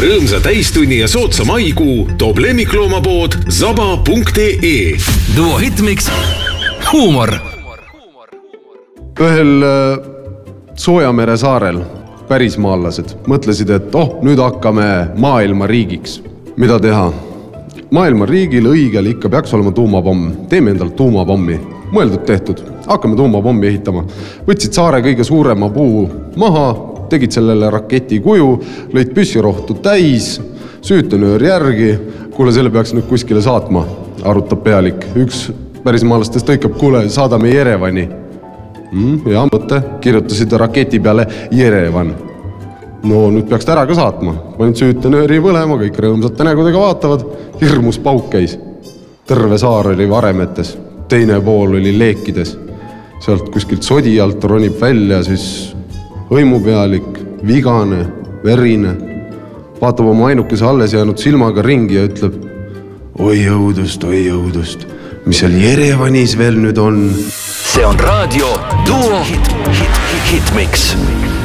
Rõõmsa täistunni ja sootsa maikuu toob lemmikloomapood zaba.ee. Duo Hitmix huumor. Ühel Soojamere saarel pärismaalased mõtlesid, et nüüd hakkame maailma riigiks. Mida teha? Maailma riigil õigel ikka peaks olema tuumapomm. Teeme endalt tuumapommi. Mõeldud tehtud. Hakkame tuumapommi ehitama. Võtsid saare kõige suurema puu maha, tegid sellele raketi kuju, lõid püssirohtu täis, süütenöör järgi. Kuule, selle peaks nüüd kuskile saatma, arutab pealik. Üks pärismaalastest tõikab, kuule, saadame Jerevani. Ja mõtte, kirjutasid raketi peale Jerevan. No nüüd peaks ära ka saatma. Panid süütenööri põlema, kõik rõõmsate nägudega vaatavad. Hirmus pauk käis. Terve saar oli varemetes. Teine pool oli leekides. Sealt kuskilt sodi alt ronib välja siis hõimupealik, vigane, verine. Vaatab oma ainukese alles jäänud silmaga ringi ja ütleb: oi jõudust, mis seal Jerevanis veel nüüd on? See on raadio Duo Hitmix.